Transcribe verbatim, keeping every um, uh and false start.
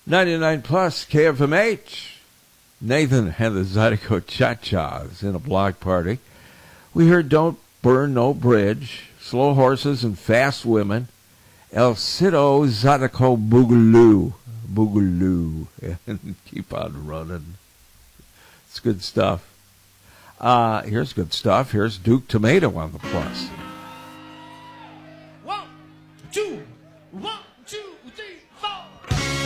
ninety-nine plus K F M H. Nathan and the Zydeco Cha-Chas in a block party. We heard Don't Burn No Bridge, Slow Horses and Fast Women, El Cido Zydeco Boogaloo. Boogaloo. And keep on running. It's good stuff. Uh, here's good stuff. Here's Duke Tomato on the plus.